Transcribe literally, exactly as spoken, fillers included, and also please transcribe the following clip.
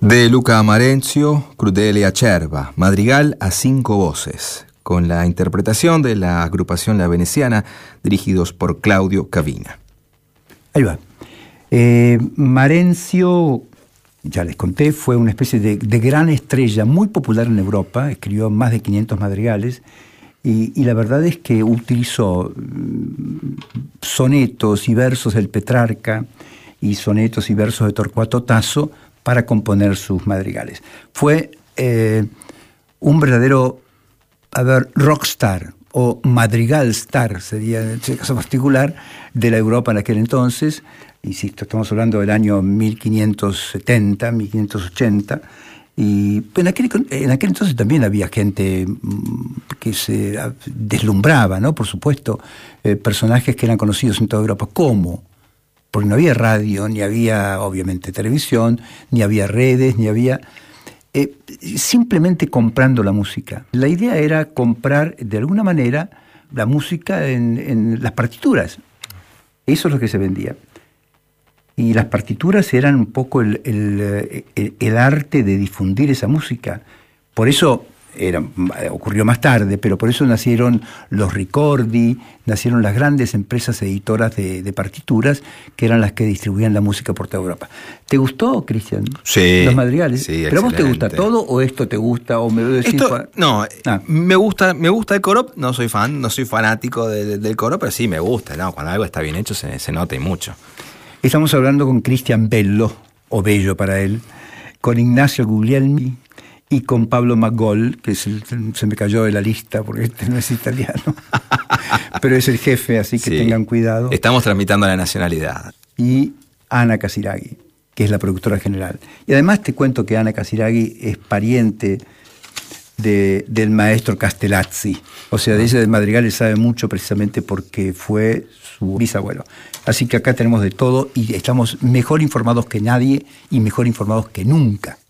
De Luca Marenzio, Crudele Acerba, madrigal a cinco voces, con la interpretación de la agrupación La Veneciana, dirigidos por Claudio Cavina. Ahí va. Eh, Marenzio, ya les conté, fue una especie de, de gran estrella, muy popular en Europa, escribió más de quinientos madrigales, y, y la verdad es que utilizó sonetos y versos del Petrarca y sonetos y versos de Torcuato Tasso para componer sus madrigales. Fue eh, un verdadero, a ver, rockstar o madrigal star, sería en este caso particular, de la Europa en aquel entonces. Insisto, estamos hablando del año mil quinientos setenta, mil quinientos ochenta, y en aquel, en aquel entonces también había gente que se deslumbraba, ¿no? Por supuesto, eh, personajes que eran conocidos en toda Europa. ¿Cómo? Porque no había radio, ni había, obviamente, televisión, ni había redes, ni había... Eh, simplemente comprando la música. La idea era comprar, de alguna manera, la música en, en las partituras. Eso es lo que se vendía. Y las partituras eran un poco el, el, el, el arte de difundir esa música. Por eso... Era, ocurrió más tarde, pero por eso nacieron los Ricordi, nacieron las grandes empresas editoras de, de partituras, que eran las que distribuían la música por toda Europa. ¿Te gustó, Cristian? Sí. Los madrigales. Sí, ¿pero a vos te gusta excelente. todo o esto te gusta? O me voy a decir, Esto, no, ah. me gusta, me gusta el coro, no soy fan, no soy fanático de, de, del coro, pero sí me gusta, ¿no? Cuando algo está bien hecho se, se nota y mucho. Estamos hablando con Cristian Bello, o Bello para él, con Ignacio Guglielmi y con Pablo Magol, que es el, se me cayó de la lista porque este no es italiano, pero es el jefe, así que sí, tengan cuidado. Estamos tramitando la nacionalidad. Y Ana Casiraghi, que es la productora general. Y además te cuento que Ana Casiraghi es pariente de, del maestro Castellazzi. O sea, de ese de madrigales sabe mucho precisamente porque fue su bisabuelo. Así que acá tenemos de todo y estamos mejor informados que nadie y mejor informados que nunca.